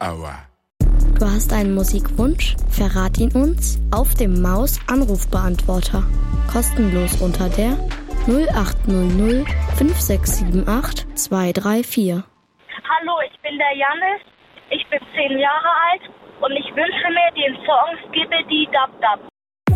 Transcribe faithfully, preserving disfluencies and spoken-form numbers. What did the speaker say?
Hour. Du hast einen Musikwunsch? Verrat ihn uns auf dem Maus-Anrufbeantworter. Kostenlos unter der null acht null null fünf sechs sieben acht zwei drei vier. Hallo, ich bin der Jannis. Ich bin zehn Jahre alt und ich wünsche mir den Song Skibbidi Dab Dab.